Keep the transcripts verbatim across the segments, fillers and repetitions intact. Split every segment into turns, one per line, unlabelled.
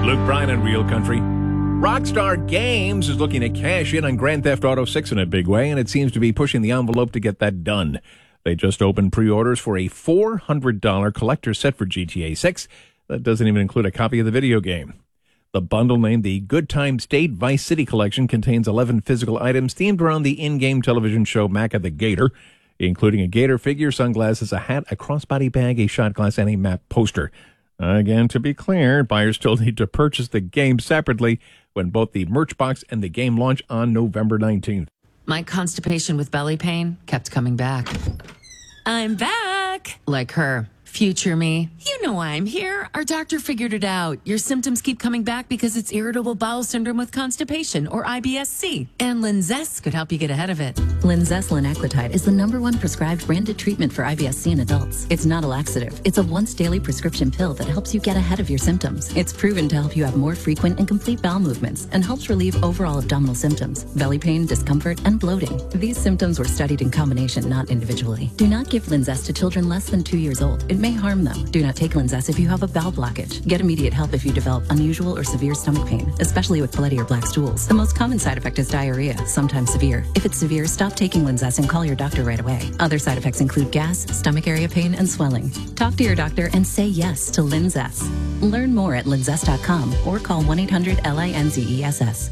Luke Bryan and Real Country. Rockstar Games is looking to cash in on Grand Theft Auto six in a big way, and it seems to be pushing the envelope to get that done. They just opened pre-orders for a four hundred dollars collector set for G T A six. That doesn't even include a copy of the video game. The bundle, named the Good Time State Vice City Collection, contains eleven physical items themed around the in-game television show Maka the Gator, including a gator figure, sunglasses, a hat, a crossbody bag, a shot glass, and a map poster. Again, to be clear, buyers still need to purchase the game separately when both the merch box and the game launch on November nineteenth.
My constipation with belly pain kept coming back. I'm back! Like her. Future me. You know I'm here. Our doctor figured it out. Your symptoms keep coming back because it's irritable bowel syndrome with constipation, or I B S C. And Linzess could help you get ahead of it.
Linzess linaclotide is the number one prescribed branded treatment for I B S C in adults. It's not a laxative. It's a once daily prescription pill that helps you get ahead of your symptoms. It's proven to help you have more frequent and complete bowel movements and helps relieve overall abdominal symptoms, belly pain, discomfort, and bloating. These symptoms were studied in combination, not individually. Do not give Linzess to children less than two years old. It may harm them. Do not take Linzess if you have a bowel blockage. Get immediate help if you develop unusual or severe stomach pain, especially with bloody or black stools. The most common side effect is diarrhea, sometimes severe. If it's severe, stop taking Linzess and call your doctor right away. Other side effects include gas, stomach area pain, and swelling. Talk to your doctor and say yes to Linzess. Learn more at linzess dot com or call one eight hundred L I N Z E S S.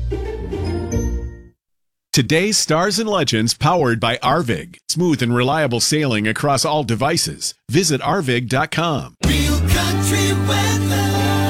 Today's Stars and Legends, powered by Arvig. Smooth and reliable sailing across all devices. Visit arvig dot com.
Real Country weather.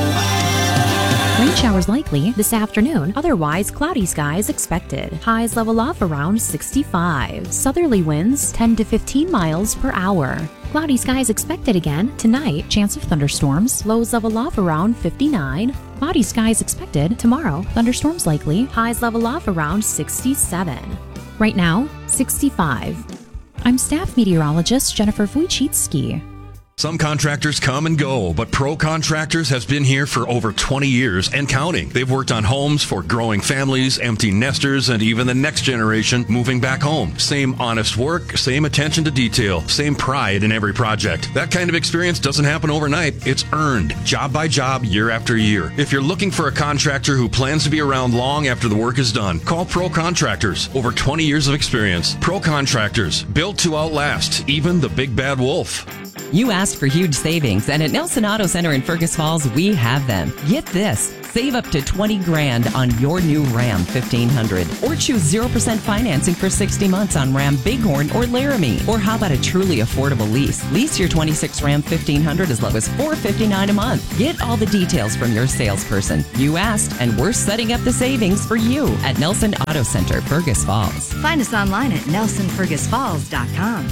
Rain showers likely this afternoon. Otherwise, cloudy skies expected. Highs level off around sixty-five. Southerly winds ten to fifteen miles per hour. Cloudy skies expected again tonight. Chance of thunderstorms. Lows level off around fifty-nine. Cloudy skies expected tomorrow. Thunderstorms likely. Highs level off around sixty-seven. Right now, sixty-five. I'm staff meteorologist Jennifer Wojcicki.
Some contractors come and go, but Pro Contractors has been here for over twenty years and counting. They've worked on homes for growing families, empty nesters, and even the next generation moving back home. Same honest work, same attention to detail, same pride in every project. That kind of experience doesn't happen overnight. It's earned, job by job, year after year. If you're looking for a contractor who plans to be around long after the work is done, call Pro Contractors. Over twenty years of experience. Pro Contractors, built to outlast even the big bad wolf.
You asked for huge savings, and at Nelson Auto Center in Fergus Falls, we have them. Get this. Save up to twenty grand on your new Ram fifteen hundred. Or choose zero percent financing for sixty months on Ram Bighorn or Laramie. Or how about a truly affordable lease? Lease your twenty-six Ram fifteen hundred as low as four hundred fifty-nine dollars a month. Get all the details from your salesperson. You asked, and we're setting up the savings for you at Nelson Auto Center, Fergus Falls.
Find us online at nelson fergus falls dot com.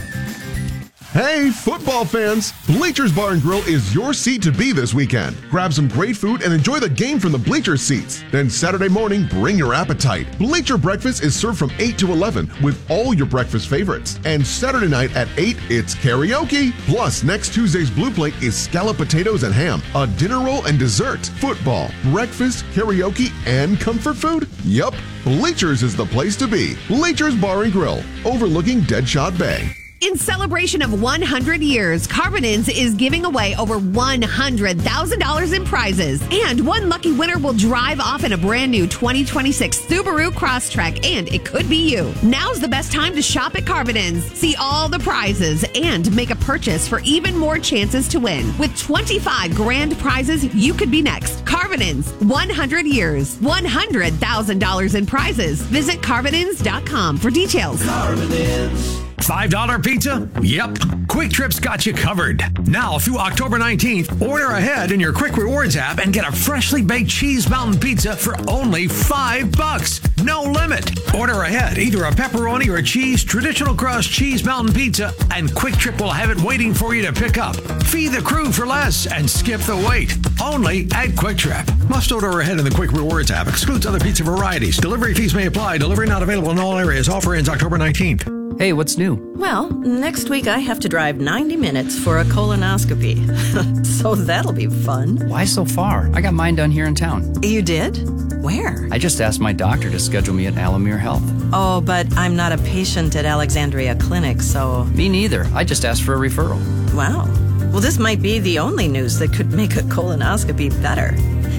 Hey, football fans! Bleachers Bar and Grill is your seat to be this weekend. Grab some great food and enjoy the game from the bleacher seats. Then Saturday morning, bring your appetite. Bleacher breakfast is served from eight to eleven with all your breakfast favorites. And Saturday night at eight, it's karaoke. Plus, next Tuesday's Blue Plate is scalloped potatoes and ham, a dinner roll and dessert, football, breakfast, karaoke, and comfort food? Yup, Bleachers is the place to be. Bleachers Bar and Grill, overlooking Deadshot Bay.
In celebration of one hundred years, Carbonins is giving away over one hundred thousand dollars in prizes. And one lucky winner will drive off in a brand new twenty twenty-six Subaru Crosstrek, and it could be you. Now's the best time to shop at Carbonins. See all the prizes and make a purchase for even more chances to win. With twenty-five grand prizes, you could be next. Carbonins, one hundred years, one hundred thousand dollars in prizes. Visit carbonins dot com for details.
Carbonins. five dollar pizza? Yep. Quick Trip's got you covered. Now through October nineteenth, order ahead in your Quick Rewards app and get a freshly baked cheese mountain pizza for only five bucks. No limit. Order ahead either a pepperoni or cheese traditional crust cheese mountain pizza, and Quick Trip will have it waiting for you to pick up. Feed the crew for less and skip the wait. Only at Quick Trip. Must order ahead in the Quick Rewards app. Excludes other pizza varieties. Delivery fees may apply. Delivery not available in all areas. Offer ends October nineteenth.
Hey, what's new?
Well, next week I have to drive ninety minutes for a colonoscopy. So that'll be fun.
Why so far? I got mine done here in town.
You did? Where?
I just asked my doctor to schedule me at Alamere Health.
Oh, but I'm not a patient at Alexandria Clinic, so...
Me neither. I just asked for a referral.
Wow. Well, this might be the only news that could make a colonoscopy better. I'm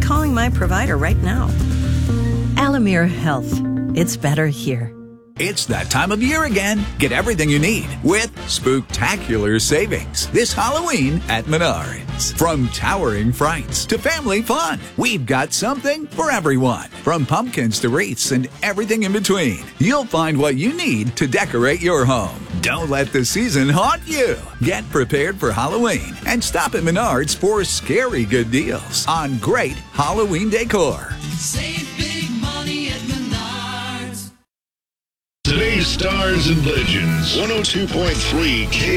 calling my provider right now. Alamere Health. It's better here.
It's that time of year again. Get everything you need with spooktacular savings this Halloween at Menards. From towering frights to family fun, we've got something for everyone. From pumpkins to wreaths and everything in between, you'll find what you need to decorate your home. Don't let the season haunt you. Get prepared for Halloween and stop at Menards for scary good deals on great Halloween decor.
Save big money at Menards.
Today's Stars and Legends, one oh two point three K